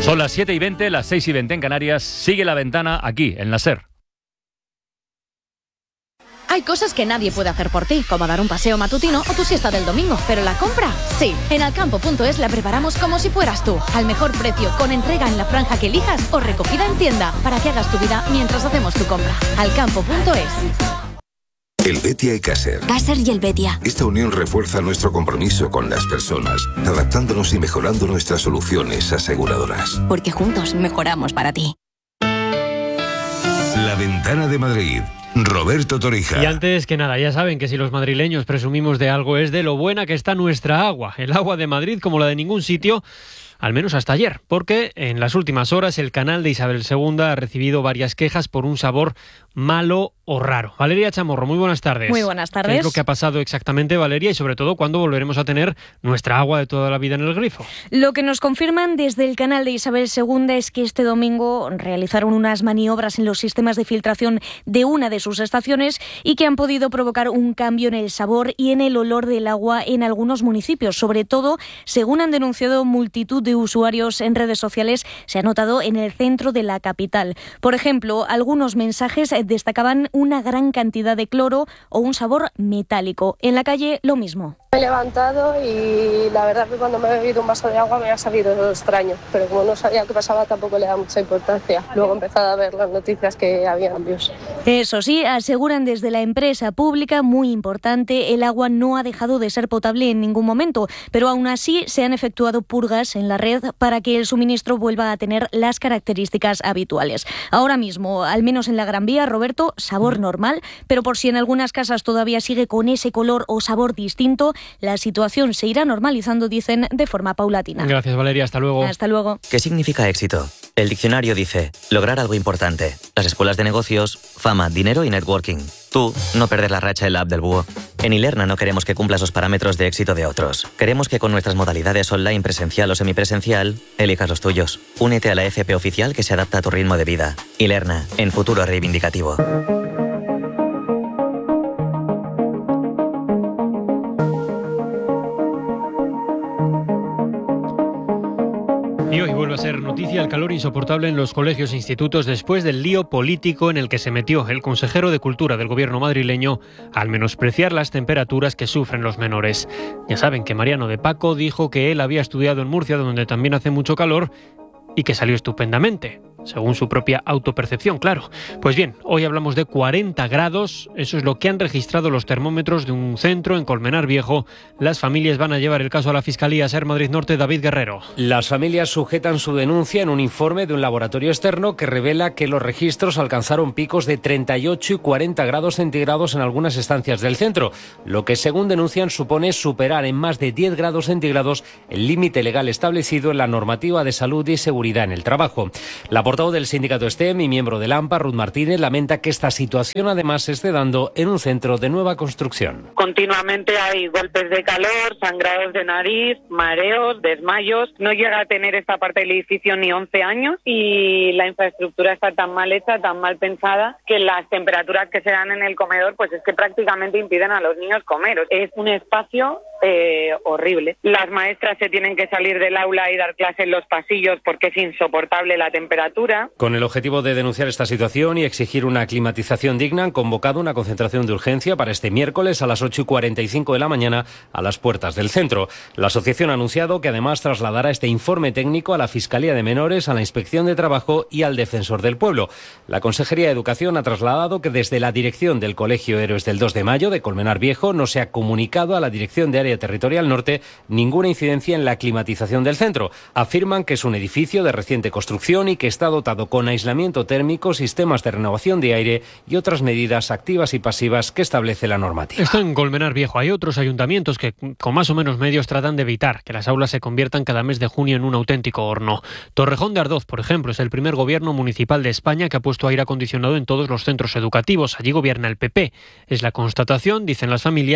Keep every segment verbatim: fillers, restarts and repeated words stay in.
Son las siete y veinte, las seis y veinte en Canarias. Sigue La Ventana aquí, en la SER. Hay cosas que nadie puede hacer por ti, como dar un paseo matutino o tu siesta del domingo, pero la compra, sí. En alcampo punto es la preparamos como si fueras tú, al mejor precio, con entrega en la franja que elijas o recogida en tienda, para que hagas tu vida mientras hacemos tu compra. alcampo punto es. El Betia y Caser. Caser y el Betia. Esta unión refuerza nuestro compromiso con las personas, adaptándonos y mejorando nuestras soluciones aseguradoras. Porque juntos mejoramos para ti. La Ventana de Madrid. Roberto Torija. Y antes que nada, ya saben que si los madrileños presumimos de algo es de lo buena que está nuestra agua. El agua de Madrid como la de ningún sitio, al menos hasta ayer, porque en las últimas horas el canal de Isabel segunda ha recibido varias quejas por un sabor malo o raro. Valeria Chamorro, muy buenas tardes. Muy buenas tardes. ¿Qué es lo que ha pasado exactamente, Valeria? Y sobre todo, ¿cuándo volveremos a tener nuestra agua de toda la vida en el grifo? Lo que nos confirman desde el canal de Isabel segunda es que este domingo realizaron unas maniobras en los sistemas de filtración de una de sus estaciones y que han podido provocar un cambio en el sabor y en el olor del agua en algunos municipios. Sobre todo, según han denunciado multitud de usuarios en redes sociales, se ha notado en el centro de la capital. Por ejemplo, algunos mensajes destacaban una gran cantidad de cloro o un sabor metálico. En la calle, lo mismo. Me he levantado y la verdad que cuando me he bebido un vaso de agua me ha sabido extraño, pero como no sabía qué pasaba tampoco le da mucha importancia. Luego he empezado a ver las noticias que había cambios. Eso sí, aseguran desde la empresa pública, muy importante, el agua no ha dejado de ser potable en ningún momento, pero aún así se han efectuado purgas en la red para que el suministro vuelva a tener las características habituales. Ahora mismo, al menos en la Gran Vía, Roberto, sabor normal, pero por si en algunas casas todavía sigue con ese color o sabor distinto, la situación se irá normalizando, dicen, de forma paulatina. Gracias, Valeria. Hasta luego. Hasta luego. ¿Qué significa éxito? El diccionario dice, lograr algo importante. Las escuelas de negocios, fama, dinero y networking. Tú, no perder la racha en la app del búho. En Ilerna no queremos que cumplas los parámetros de éxito de otros. Queremos que con nuestras modalidades online, presencial o semipresencial, elijas los tuyos. Únete a la F P oficial que se adapta a tu ritmo de vida. Ilerna, en futuro reivindicativo. Y hoy vuelve a ser noticia el calor insoportable en los colegios e institutos después del lío político en el que se metió el consejero de Cultura del gobierno madrileño al menospreciar las temperaturas que sufren los menores. Ya saben que Mariano de Paco dijo que él había estudiado en Murcia, donde también hace mucho calor, y que salió estupendamente, según su propia autopercepción, claro. Pues bien, hoy hablamos de cuarenta grados, eso es lo que han registrado los termómetros de un centro en Colmenar Viejo. Las familias van a llevar el caso a la Fiscalía. SER Madrid Norte, David Guerrero. Las familias sujetan su denuncia en un informe de un laboratorio externo que revela que los registros alcanzaron picos de treinta y ocho y cuarenta grados centígrados en algunas estancias del centro, lo que según denuncian supone superar en más de diez grados centígrados el límite legal establecido en la normativa de salud y seguridad en el trabajo. La portavoz del sindicato STEM y miembro del AMPA, Ruth Martínez, lamenta que esta situación además se esté dando en un centro de nueva construcción. Continuamente hay golpes de calor, sangrados de nariz, mareos, desmayos. No llega a tener esta parte del edificio ni once años y la infraestructura está tan mal hecha, tan mal pensada, que las temperaturas que se dan en el comedor pues es que prácticamente impiden a los niños comer. Es un espacio eh, horrible. Las maestras se tienen que salir del aula y dar clase en los pasillos porque es insoportable la temperatura. Con el objetivo de denunciar esta situación y exigir una climatización digna, han convocado una concentración de urgencia para este miércoles a las ocho y cuarenta y cinco de la mañana a las puertas del centro. La asociación ha anunciado que además trasladará este informe técnico a la Fiscalía de Menores, a la Inspección de Trabajo y al Defensor del Pueblo. La Consejería de Educación ha trasladado que desde la dirección del Colegio Héroes del dos de mayo de Colmenar Viejo no se ha comunicado a la Dirección de Área Territorial Norte ninguna incidencia en la climatización del centro. Afirman que es un edificio de reciente construcción y que está dotado con aislamiento térmico, sistemas de renovación de aire y otras medidas activas y pasivas que establece la normativa. Esto en Colmenar Viejo. Hay otros ayuntamientos que con más o menos medios tratan de evitar que las aulas se conviertan cada mes de junio en un auténtico horno. Torrejón de Ardoz, por ejemplo, es el primer gobierno municipal de España que ha puesto aire acondicionado en todos los centros educativos. Allí gobierna el P P. Es la constatación, dicen las familias,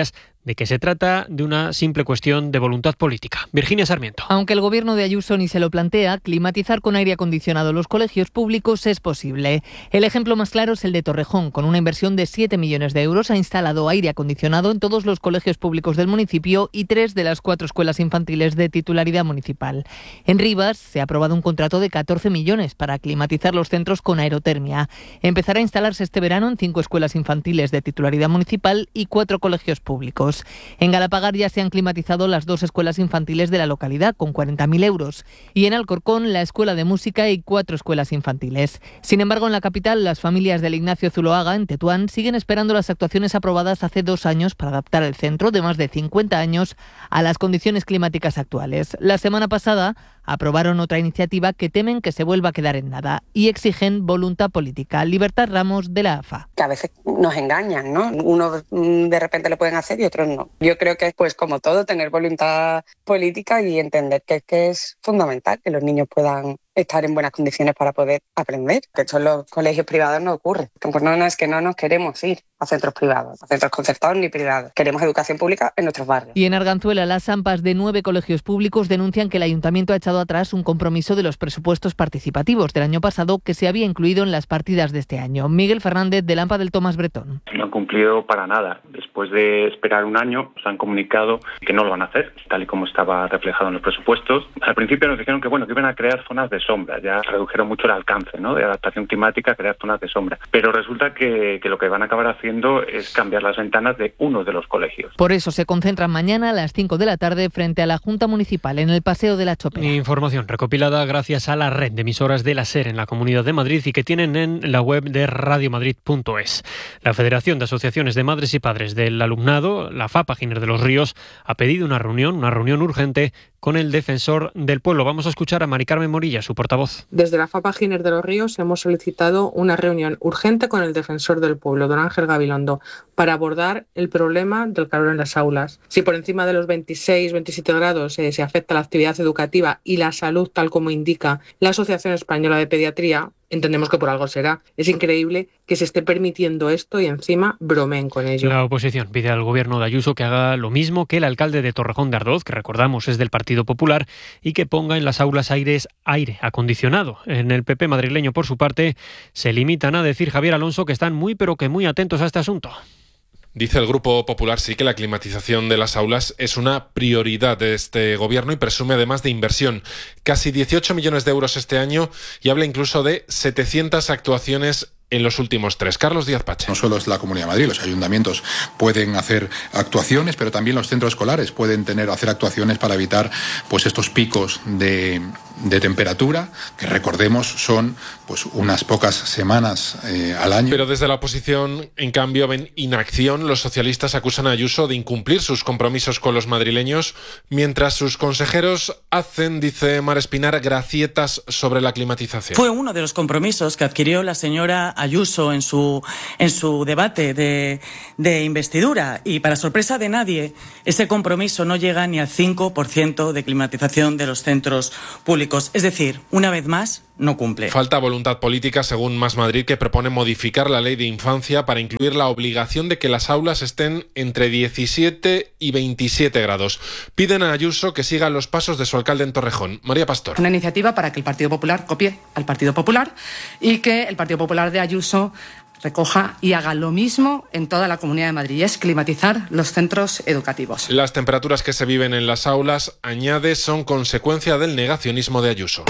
de que se trata de una simple cuestión de voluntad política. Virginia Sarmiento. Aunque el gobierno de Ayuso ni se lo plantea, climatizar con aire acondicionado los colegios públicos es posible. El ejemplo más claro es el de Torrejón. Con una inversión de siete millones de euros ha instalado aire acondicionado en todos los colegios públicos del municipio y tres de las cuatro escuelas infantiles de titularidad municipal. En Rivas se ha aprobado un contrato de catorce millones para climatizar los centros con aerotermia. Empezará a instalarse este verano en cinco escuelas infantiles de titularidad municipal y cuatro colegios públicos. En Galapagar ya se han climatizado las dos escuelas infantiles de la localidad, con cuarenta mil euros. Y en Alcorcón, la escuela de música y cuatro escuelas infantiles. Sin embargo, en la capital, las familias del Ignacio Zuloaga, en Tetuán, siguen esperando las actuaciones aprobadas hace dos años para adaptar el centro, de más de cincuenta años, a las condiciones climáticas actuales. La semana pasada aprobaron otra iniciativa que temen que se vuelva a quedar en nada y exigen voluntad política. Libertad Ramos, de la A F A. Que a veces nos engañan, ¿no? Uno de repente lo pueden hacer y otros no. Yo creo que es, pues como todo, tener voluntad política y entender que, que es fundamental que los niños puedan estar en buenas condiciones para poder aprender. Que esto en los colegios privados no ocurre. Pues no, no es que no nos queremos ir a centros privados, a centros concertados ni privados. Queremos educación pública en nuestros barrios. Y en Arganzuela, las AMPAs de nueve colegios públicos denuncian que el ayuntamiento ha echado atrás un compromiso de los presupuestos participativos del año pasado que se había incluido en las partidas de este año. Miguel Fernández, del AMPA del Tomás Bretón. No han cumplido para nada. Después de esperar un año, nos han comunicado que no lo van a hacer, tal y como estaba reflejado en los presupuestos. Al principio nos dijeron que bueno que iban a crear zonas de sombra. Ya redujeron mucho el alcance, ¿no?, de adaptación climática, crear zonas de sombra. Pero resulta que, que lo que van a acabar haciendo es cambiar las ventanas de uno de los colegios. Por eso se concentran mañana a las cinco de la tarde frente a la Junta Municipal en el Paseo de la Chopera. Información recopilada gracias a la red de emisoras de la SER en la Comunidad de Madrid y que tienen en la web de radio madrid punto es. La Federación de Asociaciones de Madres y Padres del Alumnado, la FAPA Giner de los Ríos, ha pedido una reunión, una reunión urgente con el defensor del pueblo. Vamos a escuchar a Mari Carmen Morilla, su portavoz. Desde la FAPA Giner de los Ríos hemos solicitado una reunión urgente con el defensor del pueblo, don Ángel Gabilondo, para abordar el problema del calor en las aulas. Si por encima de los veintiséis veintisiete grados eh, se afecta la actividad educativa y la salud, tal como indica la Asociación Española de Pediatría, entendemos que por algo será. Es increíble que se esté permitiendo esto y encima bromeen con ello. La oposición pide al gobierno de Ayuso que haga lo mismo que el alcalde de Torrejón de Ardoz, que recordamos es del Partido Popular, y que ponga en las aulas aires, aire acondicionado. En el P P madrileño, por su parte, se limitan a decir Javier Alonso que están muy pero que muy atentos a este asunto. Dice el Grupo Popular sí que la climatización de las aulas es una prioridad de este gobierno y presume además de inversión. Casi dieciocho millones de euros este año y habla incluso de setecientas actuaciones en los últimos tres. Carlos Díaz Pache. No solo es la Comunidad de Madrid, los ayuntamientos pueden hacer actuaciones, pero también los centros escolares pueden tener hacer actuaciones para evitar pues estos picos de, de temperatura, que recordemos son pues unas pocas semanas eh, al año. Pero desde la oposición, en cambio, ven inacción. Los socialistas acusan a Ayuso de incumplir sus compromisos con los madrileños, mientras sus consejeros hacen, dice Mar Espinar, gracietas sobre la climatización. Fue uno de los compromisos que adquirió la señora Ayuso en su, en su debate de, de investidura y, para sorpresa de nadie, ese compromiso no llega ni al cinco por ciento de climatización de los centros públicos. Es decir, una vez más, no cumple. Falta voluntad política, según Más Madrid, que propone modificar la ley de infancia para incluir la obligación de que las aulas estén entre diecisiete y veintisiete grados. Piden a Ayuso que siga los pasos de su alcalde en Torrejón, María Pastor. Una iniciativa para que el Partido Popular copie al Partido Popular y que el Partido Popular de Ayuso recoja y haga lo mismo en toda la Comunidad de Madrid, y es climatizar los centros educativos. Las temperaturas que se viven en las aulas, añade, son consecuencia del negacionismo de Ayuso.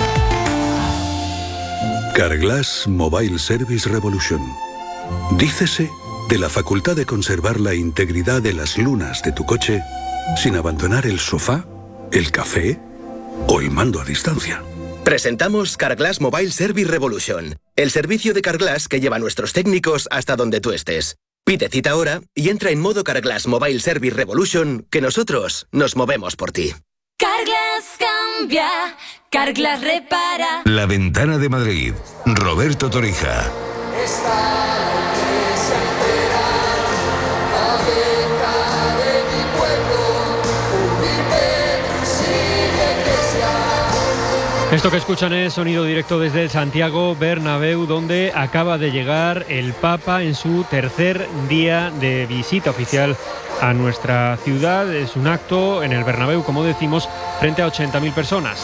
Carglass Mobile Service Revolution. Dícese de la facultad de conservar la integridad de las lunas de tu coche sin abandonar el sofá, el café o el mando a distancia. Presentamos Carglass Mobile Service Revolution, el servicio de Carglass que lleva a nuestros técnicos hasta donde tú estés. Pide cita ahora y entra en modo Carglass Mobile Service Revolution, que nosotros nos movemos por ti. Carglass cambia, Carglass repara. La Ventana de Madrid, Roberto Torija. Esto que escuchan es sonido directo desde el Santiago Bernabéu, donde acaba de llegar el Papa en su tercer día de visita oficial a nuestra ciudad. Es un acto en el Bernabéu, como decimos, frente a ochenta mil personas.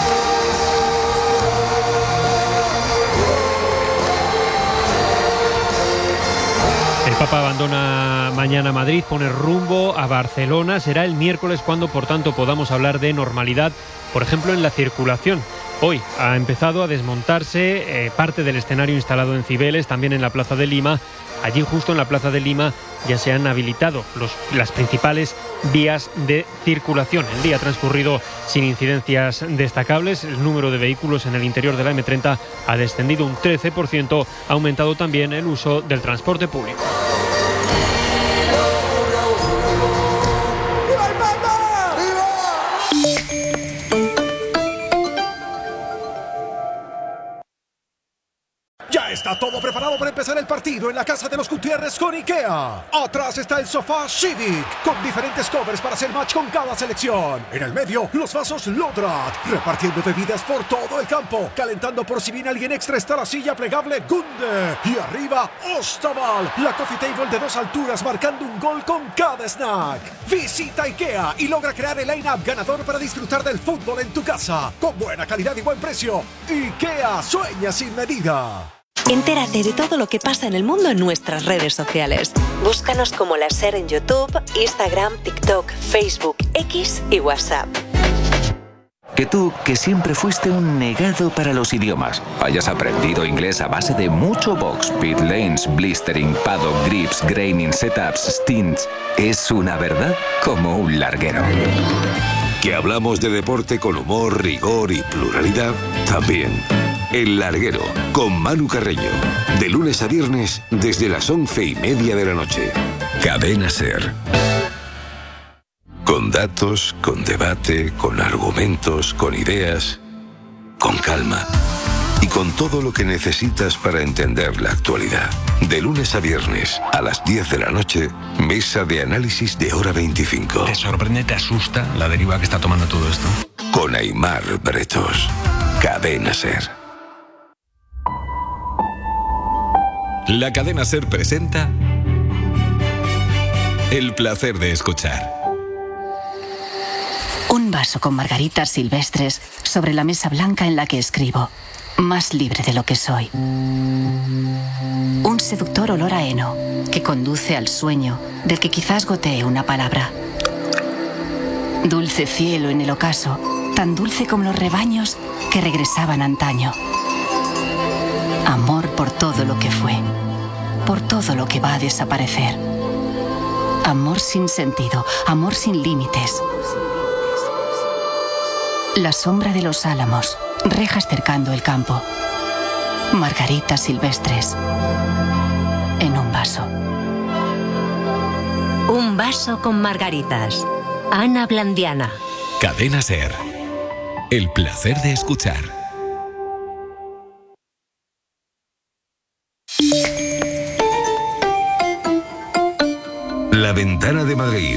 El Papa abandona mañana Madrid, pone rumbo a Barcelona. Será el miércoles cuando, por tanto, podamos hablar de normalidad, por ejemplo, en la circulación. Hoy ha empezado a desmontarse eh, parte del escenario instalado en Cibeles, también en la Plaza de Lima. Allí, justo en la Plaza de Lima, ya se han habilitado los, las principales vías de circulación. El día ha transcurrido sin incidencias destacables. El número de vehículos en el interior de la eme treinta ha descendido un trece por ciento. Ha aumentado también el uso del transporte público. Está todo preparado para empezar el partido en la casa de los Gutiérrez con IKEA. Atrás está el sofá Civic, con diferentes covers para hacer match con cada selección. En el medio, los vasos Lodrat, repartiendo bebidas por todo el campo. Calentando por si viene alguien extra está la silla plegable Gunde. Y arriba, Ostaval, la coffee table de dos alturas, marcando un gol con cada snack. Visita IKEA y logra crear el line-up ganador para disfrutar del fútbol en tu casa. Con buena calidad y buen precio. IKEA, sueña sin medida. Entérate de todo lo que pasa en el mundo en nuestras redes sociales. Búscanos como La SER en YouTube, Instagram, TikTok, Facebook, X y WhatsApp. Que tú, que siempre fuiste un negado para los idiomas, hayas aprendido inglés a base de mucho box, pit lanes, blistering, paddock, grips, graining, setups, stints, es una verdad como un larguero. Que hablamos de deporte con humor, rigor y pluralidad, también. El Larguero, con Manu Carreño. De lunes a viernes, desde las once y media de la noche. Cadena SER. Con datos, con debate, con argumentos, con ideas, con calma. Y con todo lo que necesitas para entender la actualidad. De lunes a viernes, a las diez de la noche, mesa de análisis de Hora veinticinco. ¿Te sorprende, te asusta la deriva que está tomando todo esto? Con Aimar Bretos. Cadena SER. La Cadena SER presenta El placer de escuchar. Un vaso con margaritas silvestres sobre la mesa blanca en la que escribo, más libre de lo que soy. Un seductor olor a heno que conduce al sueño del que quizás gotee una palabra. Dulce cielo en el ocaso, tan dulce como los rebaños que regresaban antaño. Amor por todo lo que fue, por todo lo que va a desaparecer. Amor sin sentido, amor sin límites. La sombra de los álamos, rejas cercando el campo. Margaritas silvestres en un vaso. Un vaso con margaritas. Ana Blandiana. Cadena SER. El placer de escuchar. La Ventana de Madrid.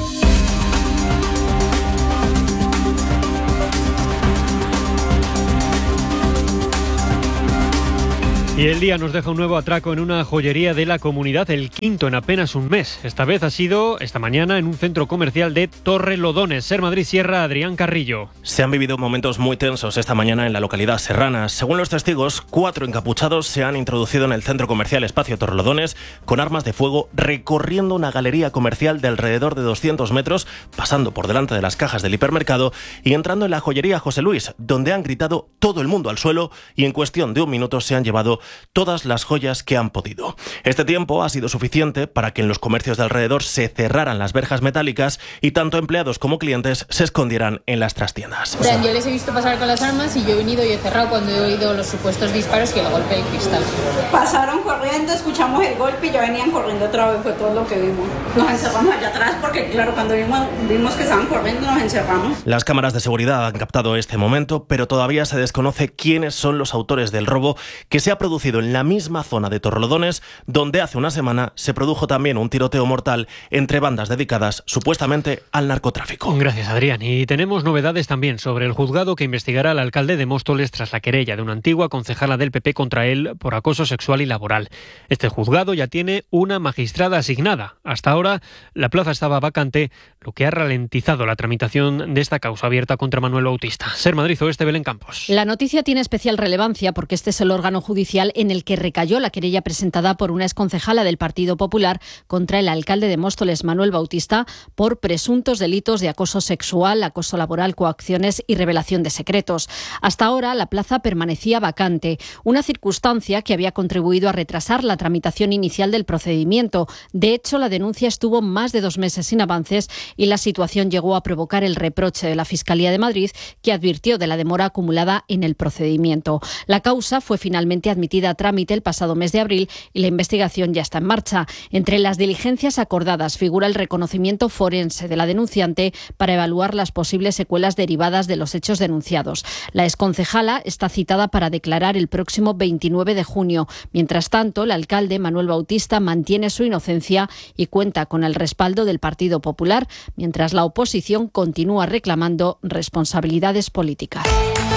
Y el día nos deja un nuevo atraco en una joyería de la comunidad, el quinto en apenas un mes. Esta vez ha sido esta mañana en un centro comercial de Torrelodones. Ser Madrid Sierra, Adrián Carrillo. Se han vivido momentos muy tensos esta mañana en la localidad serrana. Según los testigos, cuatro encapuchados se han introducido en el centro comercial Espacio Torrelodones con armas de fuego, recorriendo una galería comercial de alrededor de doscientos metros, pasando por delante de las cajas del hipermercado y entrando en la joyería José Luis, donde han gritado todo el mundo al suelo y en cuestión de un minuto se han llevado todas las joyas que han podido. Este tiempo ha sido suficiente para que en los comercios de alrededor se cerraran las verjas metálicas y tanto empleados como clientes se escondieran en las trastiendas. O sea, yo les he visto pasar con las armas y yo he venido y he cerrado cuando he oído los supuestos disparos y el golpe del cristal. Pasaron corriendo, escuchamos el golpe y ya venían corriendo otra vez, fue todo lo que vimos. Nos encerramos allá atrás porque claro, cuando vimos, vimos que estaban corriendo nos encerramos. Las cámaras de seguridad han captado este momento, pero todavía se desconoce quiénes son los autores del robo que se ha producido producido en la misma zona de Torrelodones, donde hace una semana se produjo también un tiroteo mortal entre bandas dedicadas supuestamente al narcotráfico. Gracias, Adrián. Y tenemos novedades también sobre el juzgado que investigará al alcalde de Móstoles tras la querella de una antigua concejala del P P contra él por acoso sexual y laboral. Este juzgado ya tiene una magistrada asignada. Hasta ahora la plaza estaba vacante, lo que ha ralentizado la tramitación de esta causa abierta contra Manuel Bautista. Ser Madrid Oeste, Belén Campos. La noticia tiene especial relevancia porque este es el órgano judicial en el que recayó la querella presentada por una exconcejala del Partido Popular contra el alcalde de Móstoles, Manuel Bautista, por presuntos delitos de acoso sexual, acoso laboral, coacciones y revelación de secretos. Hasta ahora la plaza permanecía vacante, una circunstancia que había contribuido a retrasar la tramitación inicial del procedimiento. De hecho, la denuncia estuvo más de dos meses sin avances y la situación llegó a provocar el reproche de la Fiscalía de Madrid, que advirtió de la demora acumulada en el procedimiento. La causa fue finalmente admitida a trámite el pasado mes de abril y la investigación ya está en marcha. Entre las diligencias acordadas figura el reconocimiento forense de la denunciante para evaluar las posibles secuelas derivadas de los hechos denunciados. La exconcejala está citada para declarar el próximo veintinueve de junio. Mientras tanto, el alcalde Manuel Bautista mantiene su inocencia y cuenta con el respaldo del Partido Popular, mientras la oposición continúa reclamando responsabilidades políticas.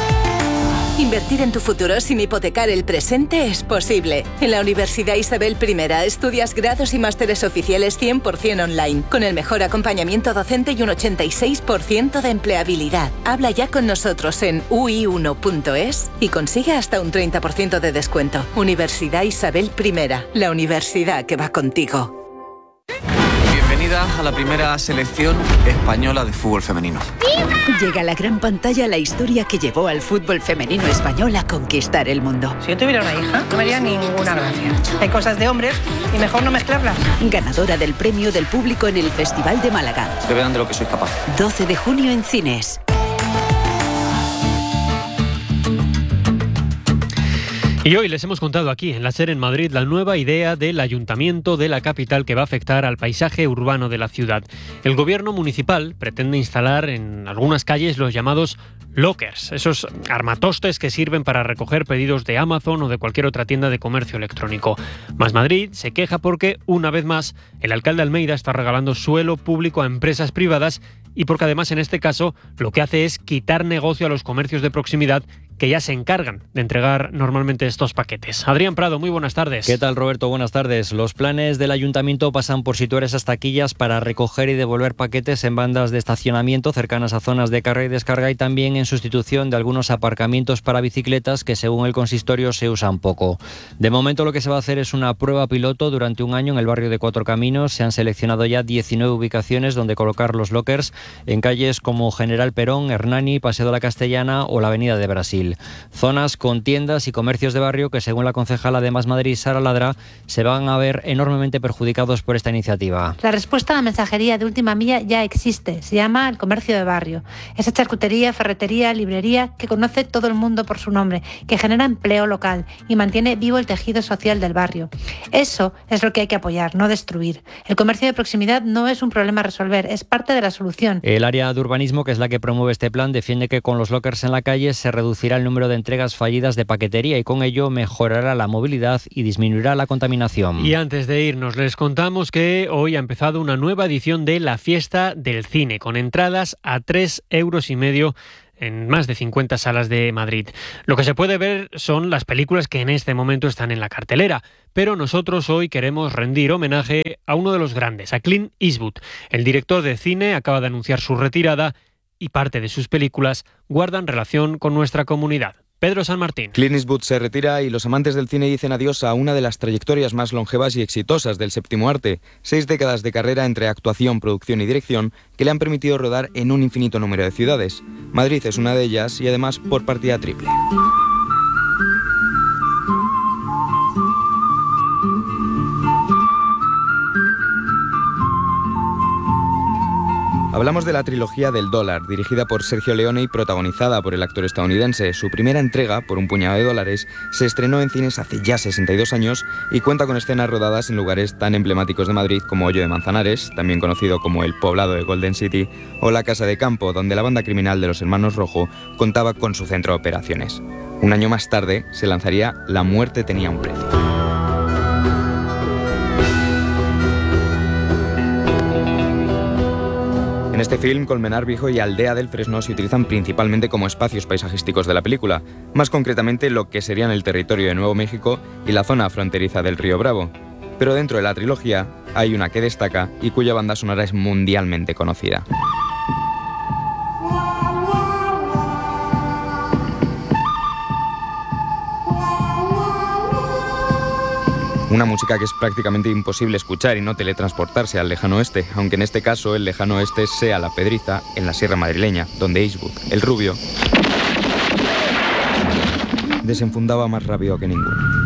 Invertir en tu futuro sin hipotecar el presente es posible. En la Universidad Isabel I estudias grados y másteres oficiales cien por ciento online, con el mejor acompañamiento docente y un ochenta y seis por ciento de empleabilidad. Habla ya con nosotros en u i uno punto es y consigue hasta un treinta por ciento de descuento. Universidad Isabel I, la universidad que va contigo. Bienvenida a la primera selección española de fútbol femenino. Llega a la gran pantalla la historia que llevó al fútbol femenino español a conquistar el mundo. Si yo tuviera una hija, no me haría ninguna gracia. Hay cosas de hombres y mejor no mezclarlas. Ganadora del premio del público en el Festival de Málaga. Que vean de lo que soy capaz. doce de junio en cines. Y hoy les hemos contado aquí, en la SER en Madrid, la nueva idea del ayuntamiento de la capital que va a afectar al paisaje urbano de la ciudad. El gobierno municipal pretende instalar en algunas calles los llamados lockers, esos armatostes que sirven para recoger pedidos de Amazon o de cualquier otra tienda de comercio electrónico. Más Madrid se queja porque, una vez más, el alcalde Almeida está regalando suelo público a empresas privadas y porque además en este caso lo que hace es quitar negocio a los comercios de proximidad que ya se encargan de entregar normalmente estos paquetes. Adrián Prado, muy buenas tardes. ¿Qué tal, Roberto? Buenas tardes. Los planes del ayuntamiento pasan por situar esas taquillas para recoger y devolver paquetes en bandas de estacionamiento cercanas a zonas de carga y descarga y también en sustitución de algunos aparcamientos para bicicletas que, según el consistorio, se usan poco. De momento lo que se va a hacer es una prueba piloto durante un año en el barrio de Cuatro Caminos. Se han seleccionado ya diecinueve ubicaciones donde colocar los lockers en calles como General Perón, Hernani, Paseo de la Castellana o la Avenida de Brasil. Zonas con tiendas y comercios de barrio que, según la concejala de Más Madrid, Sara Ladra, se van a ver enormemente perjudicados por esta iniciativa. La respuesta a la mensajería de última milla ya existe. Se llama el comercio de barrio. Esa charcutería, ferretería, librería que conoce todo el mundo por su nombre, que genera empleo local y mantiene vivo el tejido social del barrio. Eso es lo que hay que apoyar, no destruir. El comercio de proximidad no es un problema a resolver, es parte de la solución. El área de urbanismo, que es la que promueve este plan, defiende que con los lockers en la calle se reducirá el número de entregas fallidas de paquetería y con ello mejorará la movilidad y disminuirá la contaminación. Y antes de irnos les contamos que hoy ha empezado una nueva edición de la Fiesta del Cine, con entradas a tres euros y medio en más de cincuenta salas de Madrid. Lo que se puede ver son las películas que en este momento están en la cartelera, pero nosotros hoy queremos rendir homenaje a uno de los grandes, a Clint Eastwood. El director de cine acaba de anunciar su retirada y parte de sus películas guardan relación con nuestra comunidad. Pedro San Martín. Clint Eastwood se retira y los amantes del cine dicen adiós a una de las trayectorias más longevas y exitosas del séptimo arte. Seis décadas de carrera entre actuación, producción y dirección que le han permitido rodar en un infinito número de ciudades. Madrid es una de ellas y además por partida triple. Hablamos de la trilogía del dólar, dirigida por Sergio Leone y protagonizada por el actor estadounidense. Su primera entrega, por un puñado de dólares, se estrenó en cines hace ya sesenta y dos años y cuenta con escenas rodadas en lugares tan emblemáticos de Madrid como Hoyo de Manzanares, también conocido como el poblado de Golden City, o la Casa de Campo, donde la banda criminal de los hermanos Rojo contaba con su centro de operaciones. Un año más tarde se lanzaría La muerte tenía un precio. En este film, Colmenar Viejo y Aldea del Fresno se utilizan principalmente como espacios paisajísticos de la película, más concretamente lo que serían el territorio de Nuevo México y la zona fronteriza del Río Bravo. Pero dentro de la trilogía hay una que destaca y cuya banda sonora es mundialmente conocida. Una música que es prácticamente imposible escuchar y no teletransportarse al lejano oeste, aunque en este caso el lejano oeste sea La Pedriza, en la Sierra Madrileña, donde Eastwood, el rubio, desenfundaba más rápido que ninguno.